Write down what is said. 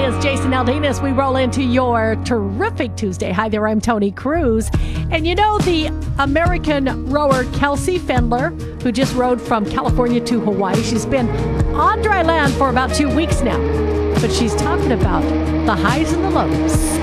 is Jason Aldean as we roll into your terrific Tuesday. Hi there, I'm Tony Cruz. And you know the American rower Kelsey Fendler, who just rode from California to Hawaii. She's been on dry land for about 2 weeks now. But she's talking about the highs and the lows.